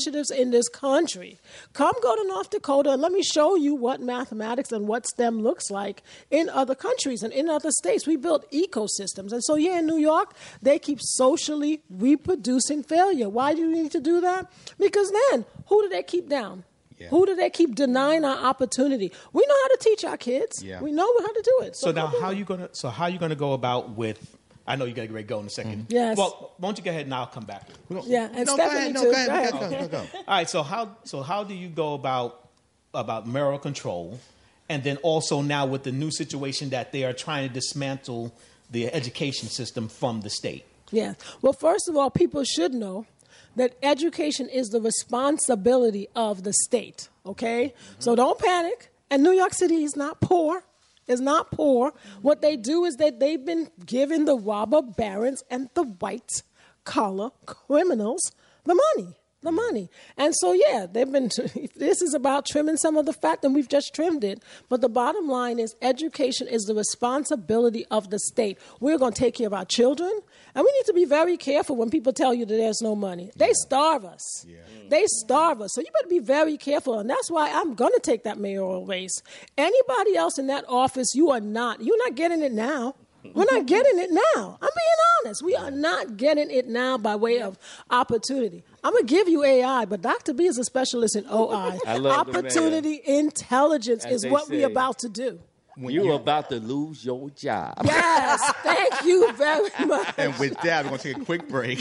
initiatives in this country. Come go to North Dakota and let me show you what mathematics and what STEM looks like in other countries and in other states. We built ecosystems. And so, in New York, they keep socially reproducing failure. Why do you need to do that? Because then, who do they keep down? Yeah. Who do they keep denying our opportunity? We know how to teach our kids. Yeah. We know how to do it. So now, how are you gonna go about with? I know you got to get ready to go in a second. Yes. Well, why don't you go ahead and I'll come back. Yeah, and Stephanie too. Go ahead. All right. So how do you go about marital control, and then also now with the new situation that they are trying to dismantle the education system from the state? Yeah. Well, first of all, people should know that education is the responsibility of the state, okay? Mm-hmm. So don't panic. And New York City is not poor. It's not poor. What they do is that they've been giving the robber barons and the white-collar criminals the money. And so, they've been, this is about trimming some of the fat, and we've just trimmed it. But the bottom line is education is the responsibility of the state. We're going to take care of our children, and we need to be very careful when people tell you that there's no money. They starve us. Yeah. They starve us. So you better be very careful, and that's why I'm going to take that mayoral race. Anybody else in that office, you're not getting it now. We're not getting it now. I'm being honest. We are not getting it now by way of opportunity. I'm going to give you AI, but Dr. B is a specialist in OI. Opportunity intelligence is what we're about to do. You're about to lose your job. Yes, thank you very much. And with that, we're going to take a quick break.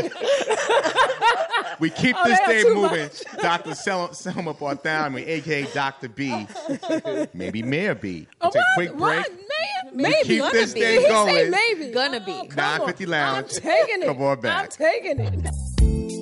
We keep this day moving. Dr. Selma Bartholomew, a.k.a. Dr. B, maybe Mayor B. We'll take a quick break. Maybe. Keep this day going. Maybe. Gonna be. 950 Lounge. I'm taking it. Come on back. I'm taking it.